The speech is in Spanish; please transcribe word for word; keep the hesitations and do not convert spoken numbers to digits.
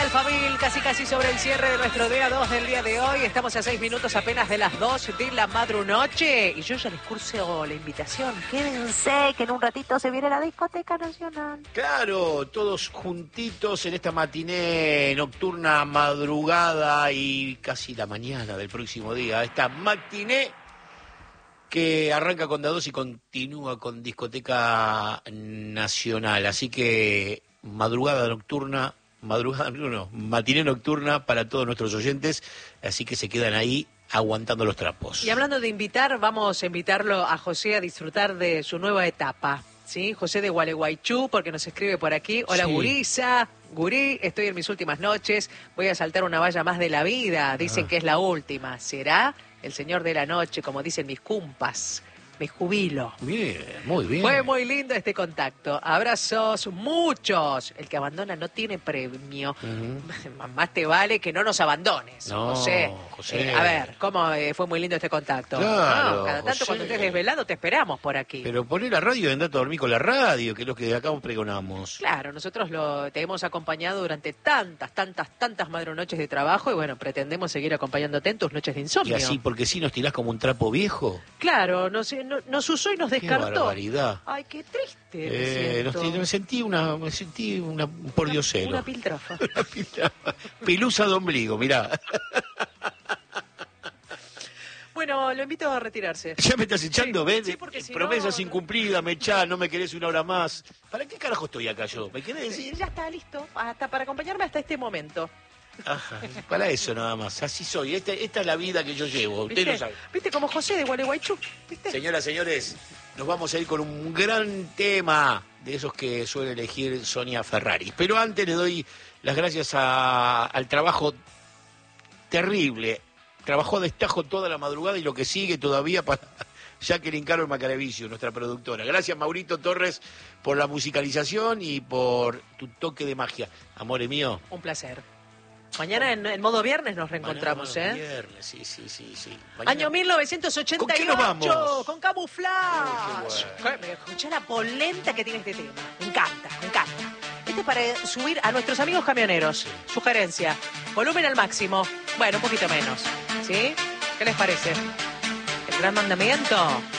tal, familia? Casi casi sobre el cierre de nuestro día dos del día de hoy. Estamos a seis minutos apenas de las dos de la madrunoche. Y yo ya les curso la invitación. Quédense, que en un ratito se viene la Discoteca Nacional. Claro, todos juntitos en esta matiné nocturna, madrugada y casi la mañana del próximo día. Esta matiné que arranca con Dados y continúa con Discoteca Nacional. Así que madrugada nocturna, madrugada no, matiné nocturna para todos nuestros oyentes. Así que se quedan ahí aguantando los trapos. Y hablando de invitar, vamos a invitarlo a José a disfrutar de su nueva etapa. ¿Sí? José de Gualeguaychú, porque nos escribe por aquí. Hola, sí. Gurisa, Gurí, estoy en mis últimas noches. Voy a saltar una valla más de la vida. Dicen ah. que es la última. ¿Será? El señor de la noche, como dicen mis cumpas. Me jubilo. Bien, muy bien. Fue muy lindo este contacto. Abrazos, muchos. El que abandona no tiene premio. Uh-huh. Más te vale que no nos abandones, no, José. José. Eh, a ver, ¿cómo eh, fue muy lindo este contacto? Claro, no, cada tanto José. Cuando estés desvelado te esperamos por aquí. Pero poné la radio y andate a dormir con la radio, que es lo que acá pregonamos. Claro, nosotros lo, te hemos acompañado durante tantas, tantas, tantas madrunoches de trabajo y bueno, pretendemos seguir acompañándote en tus noches de insomnio. Y así, porque si nos tirás como un trapo viejo. Claro, nos, no, nos usó y nos descartó. Qué barbaridad. Ay, qué triste. Eh, me, nos, me sentí una, me sentí una, un pordiosero. Una, una piltrafa. Una piltrafa. Pelusa de ombligo, mirá. Bueno, lo invito a retirarse. Ya me estás echando, sí, ¿ves? Sí, porque si promesas no... incumplidas, me echás, no me querés una hora más. ¿Para qué carajo estoy acá yo? ¿Me querés decir? Ya está listo, hasta para acompañarme hasta este momento. Ajá, para eso nada más, así soy. Esta, esta es la vida que yo llevo, usted lo sabe. ¿Viste? Como José de Gualeguaychú, ¿viste? Señoras, señores, nos vamos a ir con un gran tema de esos que suele elegir Sonia Ferrari. Pero antes le doy las gracias a, al trabajo terrible. Trabajó a destajo toda la madrugada y lo que sigue todavía para Jacqueline Carol Macaravicio, nuestra productora. Gracias, Maurito Torres, por la musicalización y por tu toque de magia. Amore mío. Un placer. Mañana en, en modo viernes nos reencontramos, Mañana, ¿eh? Viernes, sí, sí, sí, sí. Mañana... Año mil novecientos ochenta y ocho. ¿Con qué nos vamos? Con Camuflaje. Bueno. Escuchá la polenta que tiene este tema. Me encanta, me encanta. Este es para subir a nuestros amigos camioneros. Sí. Sugerencia. Volumen al máximo. Bueno, un poquito menos. ¿Sí? ¿Qué les parece? El gran mandamiento.